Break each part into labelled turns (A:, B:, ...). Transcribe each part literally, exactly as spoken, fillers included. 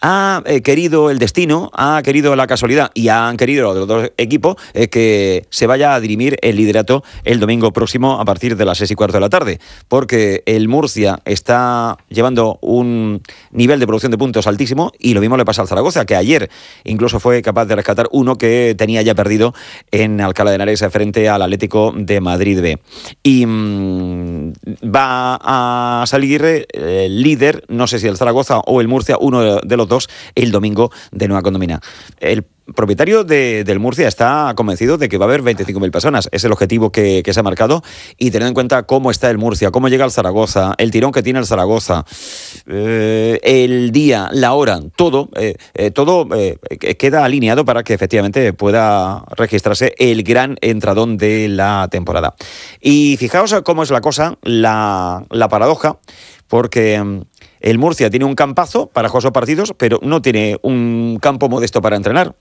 A: ha eh, querido el destino, ha querido la casualidad y han querido los dos equipos eh, que se vaya a dirimir el liderato el domingo próximo a partir de las seis y cuarto de la tarde, porque el Murcia está llevando un nivel de producción de puntos altísimo y lo mismo le pasa al Zaragoza, que ayer incluso fue capaz de rescatar uno que tenía ya perdido en Alcalá de Henares frente al Atlético de Madrid B. Y mmm, va a salir eh, líder, no sé si el Zaragoza o el Murcia, uno de los dos, el domingo de Nueva Condomina. El propietario de, del Murcia está convencido de que va a haber veinticinco mil personas. Es el objetivo que, que se ha marcado, y teniendo en cuenta cómo está el Murcia, cómo llega el Zaragoza, el tirón que tiene el Zaragoza, eh, el día, la hora, todo, eh, eh, todo eh, queda alineado para que efectivamente pueda registrarse el gran entradón de la temporada. Y fijaos cómo es la cosa, la, la paradoja, porque el Murcia tiene un campazo para jugar sus partidos, pero no tiene un campo modesto para entrenar.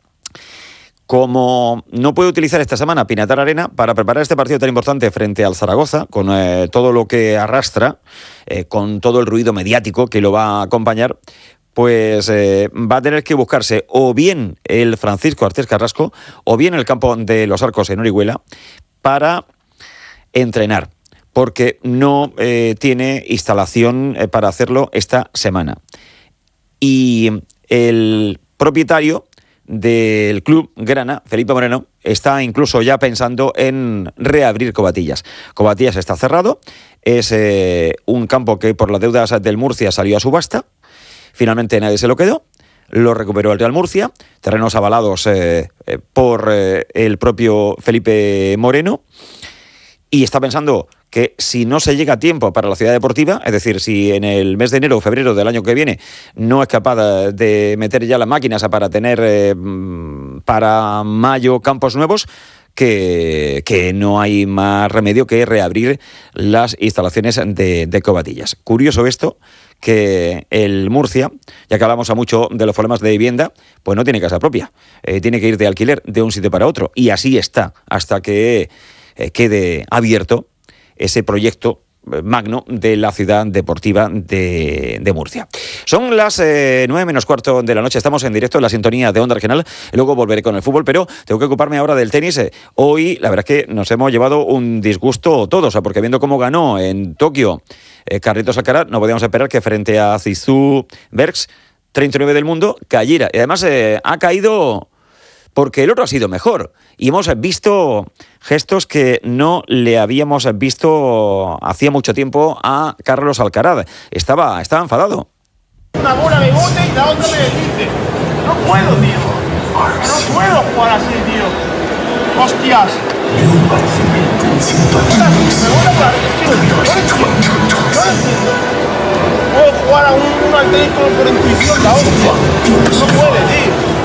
A: Como no puede utilizar esta semana Pinatar Arena para preparar este partido tan importante frente al Zaragoza, con eh, todo lo que arrastra, eh, con todo el ruido mediático que lo va a acompañar, pues eh, va a tener que buscarse o bien el Francisco Artés Carrasco o bien el campo de los Arcos en Orihuela para entrenar, porque no eh, tiene instalación eh, para hacerlo esta semana. Y el propietario del club grana, Felipe Moreno, está incluso ya pensando en reabrir Covatillas. Covatillas está cerrado, es eh, un campo que por las deudas del Murcia salió a subasta, finalmente nadie se lo quedó, lo recuperó el Real Murcia, terrenos avalados eh, eh, por eh, el propio Felipe Moreno, y está pensando que si no se llega a tiempo para la ciudad deportiva, es decir, si en el mes de enero o febrero del año que viene no es capaz de meter ya las máquinas para tener eh, para mayo campos nuevos, que, que no hay más remedio que reabrir las instalaciones de, de Covatillas. Curioso esto, que el Murcia, ya que hablamos a mucho de los problemas de vivienda, pues no tiene casa propia, eh, tiene que ir de alquiler de un sitio para otro, y así está, hasta que eh, quede abierto ese proyecto magno de la ciudad deportiva de, de Murcia. Son las eh, nueve menos cuarto de la noche, estamos en directo en la sintonía de Onda Regional, y luego volveré con el fútbol, pero tengo que ocuparme ahora del tenis. Eh, hoy la verdad es que nos hemos llevado un disgusto todos, o sea, porque viendo cómo ganó en Tokio eh, Carlitos Alcaraz, no podíamos esperar que frente a Zizou Bergs, treinta y nueve del mundo, cayera. Y además eh, ha caído porque el otro ha sido mejor, y hemos visto gestos que no le habíamos visto hacía mucho tiempo a Carlos Alcaraz. Estaba, estaba enfadado.
B: Una bola de bote y la otra me dice, no puedo, tío, no puedo jugar así, tío, hostias. Me voy a hablar, es que no entiendo, no entiendo. Puedo jugar a un, un Atlético por intuición, la hostia, no puede, tío.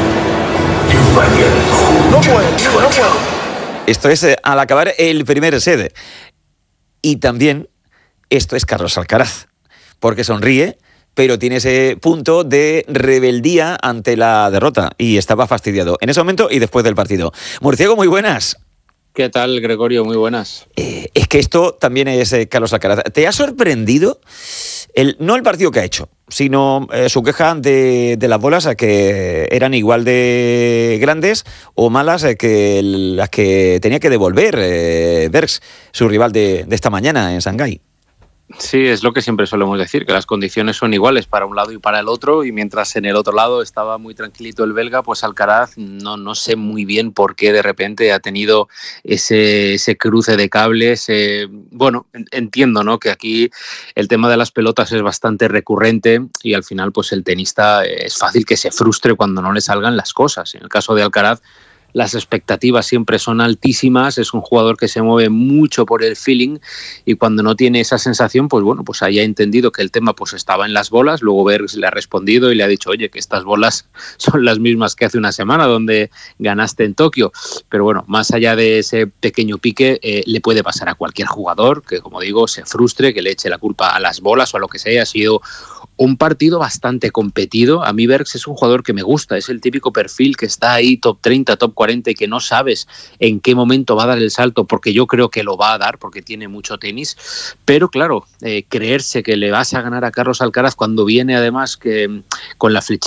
B: No puede, tío, no puede.
A: Esto es eh, al acabar el primer set. Y también esto es Carlos Alcaraz, porque sonríe, pero tiene ese punto de rebeldía ante la derrota y estaba fastidiado en ese momento y después del partido. Murciego, muy buenas.
C: ¿Qué tal, Gregorio? Muy buenas.
A: Eh, es que esto también es eh, Carlos Alcaraz. ¿Te ha sorprendido el, no el partido que ha hecho, sino eh, su queja de, de las bolas, a que eran igual de grandes o malas eh, que las que tenía que devolver eh, Bergs, su rival de, de esta mañana en Shanghái?
C: Sí, es lo que siempre solemos decir, que las condiciones son iguales para un lado y para el otro, y mientras en el otro lado estaba muy tranquilito el belga, pues Alcaraz no, no sé muy bien por qué de repente ha tenido ese, ese cruce de cables. Eh, bueno, entiendo, ¿no?, que aquí el tema de las pelotas es bastante recurrente y al final pues el tenista es fácil que se frustre cuando no le salgan las cosas. En el caso de Alcaraz, las expectativas siempre son altísimas, es un jugador que se mueve mucho por el feeling, y cuando no tiene esa sensación, pues bueno, pues haya entendido que el tema pues estaba en las bolas. Luego Bergs le ha respondido y le ha dicho, oye, que estas bolas son las mismas que hace una semana donde ganaste en Tokio. Pero bueno, más allá de ese pequeño pique, eh, le puede pasar a cualquier jugador que, como digo, se frustre, que le eche la culpa a las bolas o a lo que sea. Ha sido un partido bastante competido. A mí Bergs es un jugador que me gusta, es el típico perfil que está ahí top treinta, top cuarenta y que no sabes en qué momento va a dar el salto, porque yo creo que lo va a dar porque tiene mucho tenis. Pero claro, eh, creerse que le vas a ganar a Carlos Alcaraz cuando viene además que con la flechita